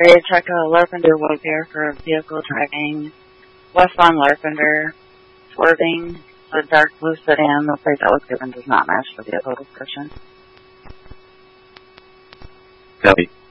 They check a Larpenteur Wood Pair for a vehicle driving west on Larpenteur, swerving. The dark blue sedan, the plate that was given does not match the vehicle description. Copy.